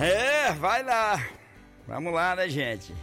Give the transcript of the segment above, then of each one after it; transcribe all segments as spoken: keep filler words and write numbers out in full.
É, vai lá. Vamos lá, né, gente?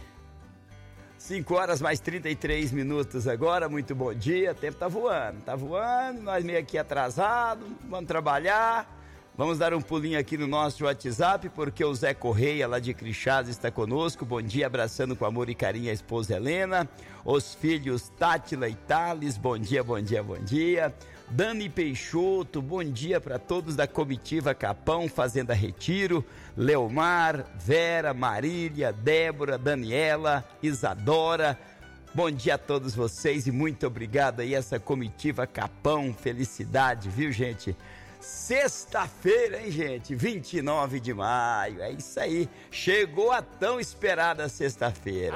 cinco horas mais trinta e três minutos agora, muito bom dia. O tempo tá voando, tá voando, nós meio aqui atrasados, vamos trabalhar. Vamos dar um pulinho aqui no nosso WhatsApp, porque o Zé Correia, lá de Crixás, está conosco. Bom dia, abraçando com amor e carinho a esposa Helena, os filhos Tátila e Thales, bom dia, bom dia, bom dia. Dani Peixoto, bom dia para todos da comitiva Capão, Fazenda Retiro, Leomar, Vera, Marília, Débora, Daniela, Isadora. Bom dia a todos vocês e muito obrigado aí essa comitiva Capão, felicidade, viu, gente? Sexta-feira, hein, gente? vinte e nove de maio, é isso aí. Chegou a tão esperada sexta-feira.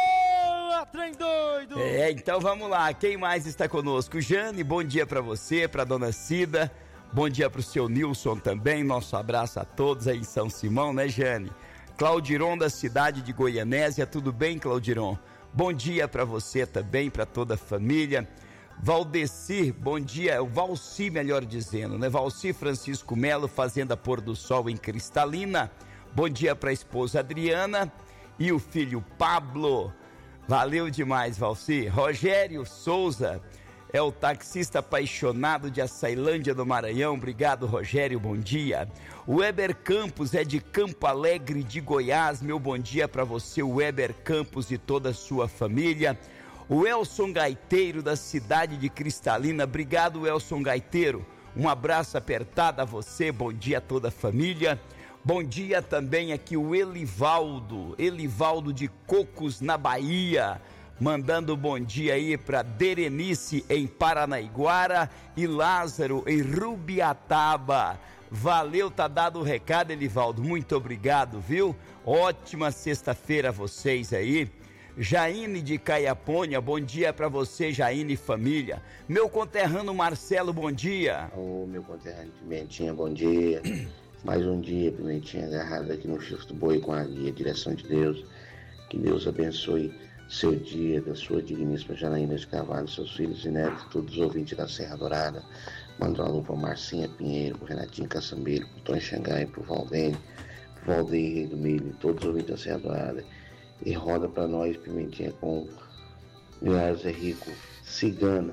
Aô, trem doido! É, então vamos lá. Quem mais está conosco? Jane, bom dia pra você, pra dona Cida. Bom dia pro seu Nilson também. Nosso abraço a todos aí em São Simão, né, Jane? Claudiron da cidade de Goianésia, tudo bem, Claudiron? Bom dia pra você também, pra toda a família. Valdeci, bom dia, o Valci, melhor dizendo, né? Valci Francisco Melo, Fazenda Pôr do Sol em Cristalina. Bom dia para a esposa Adriana e o filho Pablo. Valeu demais, Valci. Rogério Souza é o taxista apaixonado de Açailândia do Maranhão. Obrigado, Rogério, bom dia. O Weber Campos é de Campo Alegre de Goiás. Meu bom dia para você, Weber Campos e toda a sua família. O Elson Gaiteiro da cidade de Cristalina, obrigado, Elson Gaiteiro, um abraço apertado a você, bom dia a toda a família. Bom dia também aqui o Elivaldo, Elivaldo de Cocos na Bahia, mandando bom dia aí para Berenice em Paranaiguara e Lázaro em Rubiataba. Valeu, tá dado o recado, Elivaldo, muito obrigado, viu? Ótima sexta-feira a vocês aí. Jaine de Caiapônia, bom dia para você, Jaine e família. Meu conterrâneo Marcelo, bom dia. Ô, oh, meu conterrâneo Pimentinha, bom dia. Mais um dia, Pimentinha, agarrado aqui no chifre do boi com a guia, direção de Deus. Que Deus abençoe seu dia, da sua digníssima Janaína de Carvalho, seus filhos e netos, todos os ouvintes da Serra Dourada. Manda uma alô para Marcinha Pinheiro, pro Renatinho Caçambeiro, pro Tom Xangai, pro Valdene, pro Valdeir Rei do Milho, todos os ouvintes da Serra Dourada. E roda pra nós, Pimentinha, com Milhares é Rico, Cigana.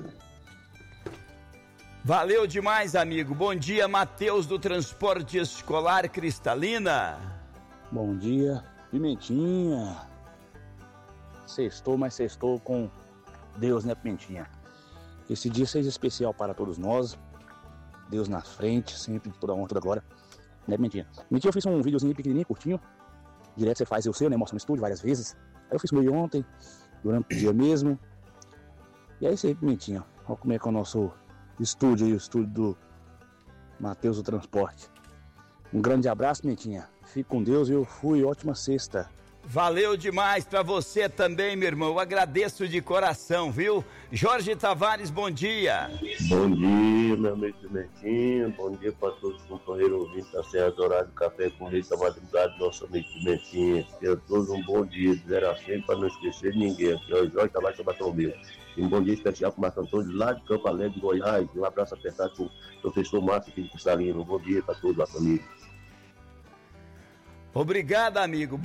Valeu demais, amigo. Bom dia, Matheus do Transporte Escolar Cristalina. Bom dia, Pimentinha. Sextou, mas sextou com Deus, né, Pimentinha? Esse dia seja especial para todos nós. Deus na frente, sempre, toda honra, toda glória. Né, Pimentinha? Pimentinha, eu fiz um videozinho pequenininho, curtinho. Direto você faz o seu, né? Mostra no estúdio várias vezes. Aí eu fiz o meu ontem, durante o dia mesmo. E é isso aí, Pimentinha. Olha como é que é o nosso estúdio aí, o estúdio do Matheus do Transporte. Um grande abraço, Pimentinha. Fique com Deus e eu fui. Ótima sexta. Valeu demais pra você também, meu irmão. Eu agradeço de coração, viu? Jorge Tavares, bom dia. Bom dia, meu amigo Pimentinha. Bom dia para todos os companheiros ouvintes da Serra Dourada, Café com Leite da Madrugada, nosso amigo Pimentinha. Tenha todos um bom dia, de zero a cem, para não esquecer de ninguém. Aqui é o Jorge Tavares Bartolomeu. E um bom dia especial para o Marco Antônio, lá de Campo Alegre, Goiás. Um abraço apertado para o professor Márcio aqui de Cristalina. Um bom dia para todos a família. Obrigado, amigo.